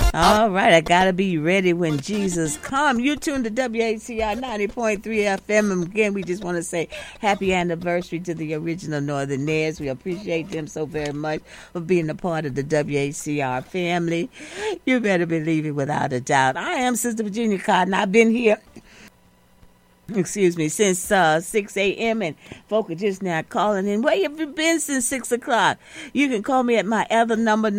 All right, I gotta be ready when Jesus come. You tuned to WHCR 90.3 FM. And again, we just want to say happy anniversary to the original Northernaires. We appreciate them so very much for being a part of the WHCR family. You better believe it without a doubt. I am Sister Virginia Cotton. I've been here since 6 a.m. and folk are just now calling in. Where have you been since 6 o'clock? You can call me at my other number,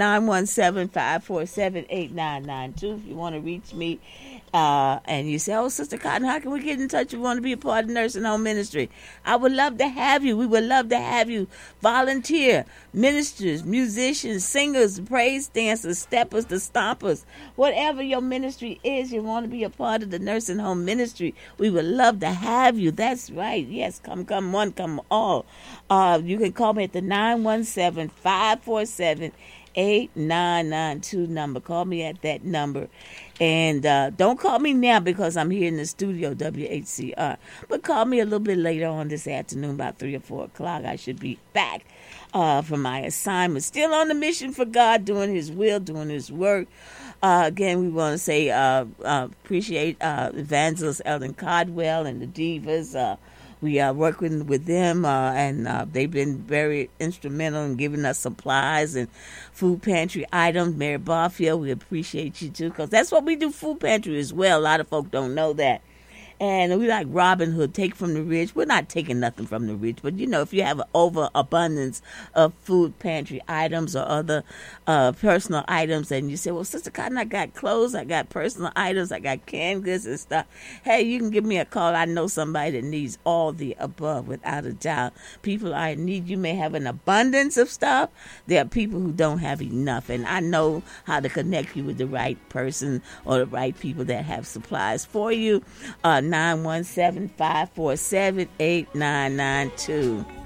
917-547-8992 if you want to reach me. And you say, oh, Sister Cotton, how can we get in touch? We want to be a part of nursing home ministry. I would love to have you. We would love to have you volunteer, ministers, musicians, singers, praise dancers, steppers, the stompers, whatever your ministry is, you want to be a part of the nursing home ministry. We would love to have you. That's right. Yes, come one, come all. You can call me at the 917-547-8992 number. Call me at that number. And don't call me now because I'm here in the studio, WHCR. But call me a little bit later on this afternoon, about 3 or 4 o'clock. I should be back from my assignment. Still on the mission for God, doing His will, doing His work. Again, we want to say appreciate Evangelist Eldon Codwell and the Divas. We are working with them, and they've been very instrumental in giving us supplies and food pantry items. Mary Barfield, we appreciate you too, because that's what we do, food pantry as well. A lot of folk don't know that. And we like Robin Hood, take from the rich. We're not taking nothing from the rich, but if you have an overabundance of food pantry items or other personal items, and you say, well, Sister Cotton, I got clothes, I got personal items, I got canned goods and stuff. Hey, you can give me a call. I know somebody that needs all the above, without a doubt. People are in need. You may have an abundance of stuff. There are people who don't have enough, and I know how to connect you with the right person or the right people that have supplies for you. 917-547-8992.